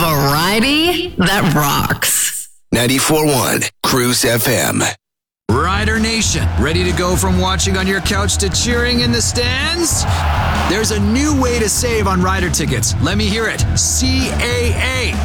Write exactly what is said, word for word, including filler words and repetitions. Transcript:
Variety that rocks. ninety-four point one Cruise F M. Rider Nation, ready to go from watching on your couch to cheering in the stands? There's a new way to save on rider tickets. Let me hear it. C A A.